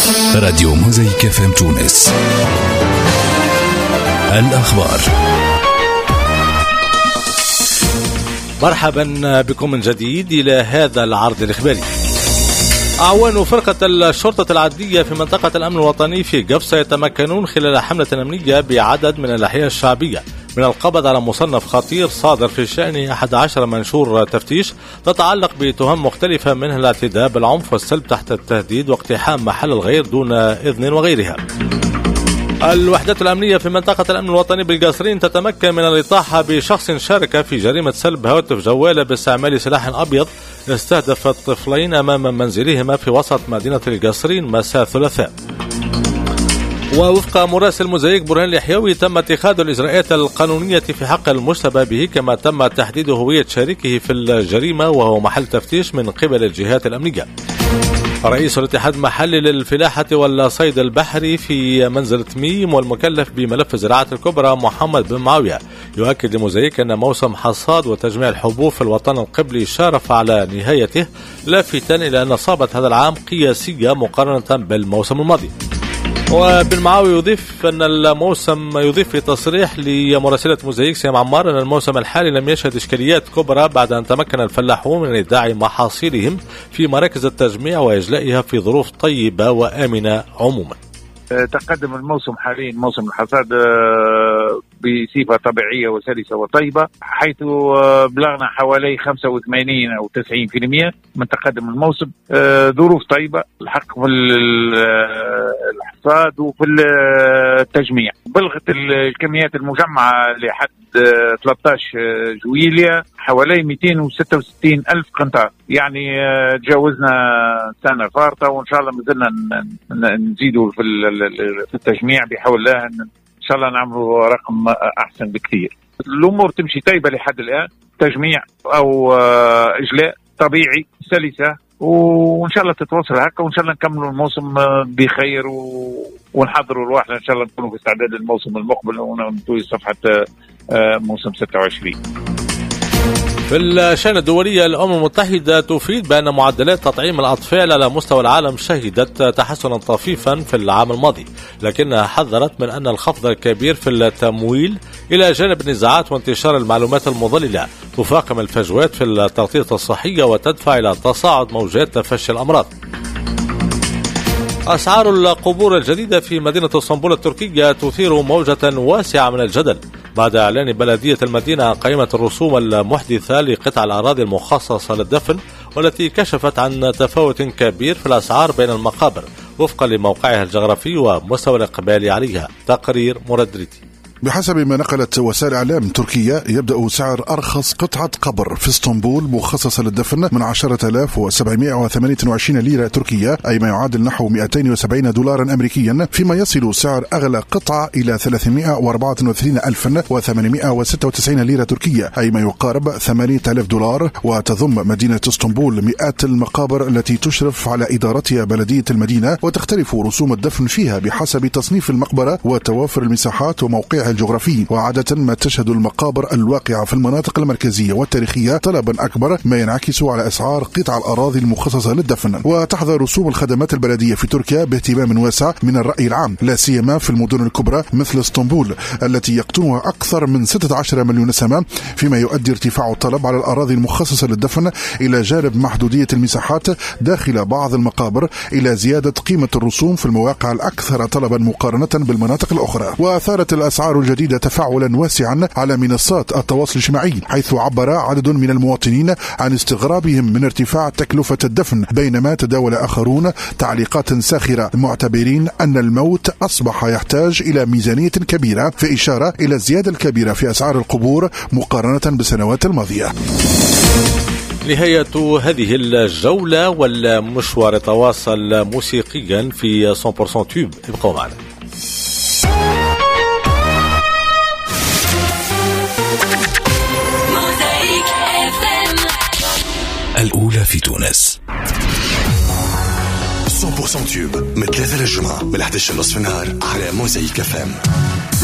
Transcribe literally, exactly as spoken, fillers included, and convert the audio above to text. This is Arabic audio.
راديو موزايك اف ام تونس. الأخبار. مرحبا بكم من جديد إلى هذا العرض الإخباري. أعوان فرقة الشرطة العدلية في منطقة الأمن الوطني في قفصة يتمكنون خلال حملة أمنية بعدد من الأحياء الشعبية من القبض على مصنف خطير صادر في شأن أحد عشر منشور تفتيش تتعلق بتهم مختلفة منها الاعتداء بالعنف والسلب تحت التهديد واقتحام محل الغير دون إذن وغيرها. الوحدات الأمنية في منطقة الأمن الوطني بالقصرين تتمكن من الإطاحة بشخص شارك في جريمة سلب هواتف جوالة باستعمال سلاح أبيض استهدف الطفلين أمام منزلهما في وسط مدينة القصرين مساء الثلاثاء. ووفق مراسل موزايك برهان اليحيوي تم اتخاذ الإجراءات القانونية في حق المشتبه به، كما تم تحديد هوية شريكه في الجريمة وهو محل تفتيش من قبل الجهات الأمنية. رئيس الاتحاد المحلي للفلاحة والصيد البحري في منزل تميم والمكلف بملف الزراعة الكبرى محمد بن معاوية يؤكد لموزايك أن موسم حصاد وتجميع الحبوب في الوطن القبلي شارف على نهايته، لافتا إلى أن صابة هذا العام قياسية مقارنة بالموسم الماضي. وبن معاوي يضيف أن الموسم يضيف في تصريح لمراسلة موزايك سيام عمار أن الموسم الحالي لم يشهد إشكاليات كبرى بعد أن تمكن الفلاحون من إيداع محاصيلهم في مراكز التجميع وإجلائها في ظروف طيبة وآمنة عموما. تقدم الموسم حاليا موسم الحصاد بصفة طبيعية وسلسة وطيبة، حيث بلغنا حوالي خمسة وثمانين أو تسعين بالمئة من تقدم الموسم. ظروف طيبة الحق في الحصاد وفي التجميع. بلغت الكميات المجمعة لحد ثلاثة عشر جويلية حوالي مئتين وستة وستين ألف قنطار، يعني تجاوزنا سنة فارطة، وإن شاء الله مازلنا نزيدوا في التجميع بحول الله، إن شاء الله نعملوا رقم أحسن بكثير. الأمور تمشي طيبة لحد الآن، تجميع أو إجلاء طبيعي سلسة، وإن شاء الله تتواصل هكا، وإن شاء الله نكملوا الموسم بخير و... ونحضروا الواحد إن شاء الله نكونوا في استعداد للموسم المقبل وننتهي صفحة موسم ستة وعشرين. في الشأن الدولية، الأمم المتحدة تفيد بأن معدلات تطعيم الأطفال على مستوى العالم شهدت تحسنا طفيفا في العام الماضي، لكنها حذرت من أن الخفض الكبير في التمويل إلى جانب النزاعات وانتشار المعلومات المضللة تفاقم الفجوات في التغطية الصحية وتدفع إلى تصاعد موجات تفشي الأمراض. أسعار القبور الجديدة في مدينة اسطنبول التركية تثير موجة واسعة من الجدل بعد إعلان بلدية المدينة عن قائمة الرسوم المحدثة لقطع الأراضي المخصصة للدفن، والتي كشفت عن تفاوت كبير في الأسعار بين المقابر وفقا لموقعها الجغرافي ومستوى الإقبال عليها. تقرير مرادريتي. بحسب ما نقلت وسائل إعلام تركية، يبدأ سعر أرخص قطعة قبر في اسطنبول مخصصة للدفن من عشرة آلاف وسبعمائة وثمانية وعشرين ليرة تركية، أي ما يعادل نحو مئتين وسبعين دولارا أمريكيا، فيما يصل سعر أغلى قطعة إلى ثلاثمائة وأربعة وثلاثين ألفا وثمانمائة وستة وتسعين ليرة تركية، أي ما يقارب ثمانية آلاف دولار. وتضم مدينة اسطنبول مئات المقابر التي تشرف على إدارتها بلدية المدينة، وتختلف رسوم الدفن فيها بحسب تصنيف المقبرة وتوافر المساحات وموقعها الجغرافي. وعادة ما تشهد المقابر الواقعة في المناطق المركزية والتاريخية طلبا أكبر، ما ينعكس على أسعار قطع الأراضي المخصصة للدفن. وتحظى رسوم الخدمات البلدية في تركيا باهتمام واسع من الرأي العام، لا سيما في المدن الكبرى مثل اسطنبول التي يقطنها أكثر من ستة عشر مليون نسمة، فيما يؤدي ارتفاع الطلب على الأراضي المخصصة للدفن إلى جانب محدودية المساحات داخل بعض المقابر إلى زيادة قيمة الرسوم في المواقع الأكثر طلبا مقارنة بالمناطق الأخرى. وأثارت الأسعار الجديدة تفاعلا واسعا على منصات التواصل الاجتماعي، حيث عبر عدد من المواطنين عن استغرابهم من ارتفاع تكلفة الدفن، بينما تداول آخرون تعليقات ساخرة معتبرين أن الموت أصبح يحتاج إلى ميزانية كبيرة، في إشارة إلى الزيادة الكبيرة في أسعار القبور مقارنة بالسنوات الماضية. نهاية هذه الجولة والمشوار تواصل موسيقيا في مية بالمية تيوب. ابقوا معنا. الأولى في تونس. مية بالمية تيوب من ثلاثة للجمعة من أحد عشر نصف النهار على موزايك اف ام.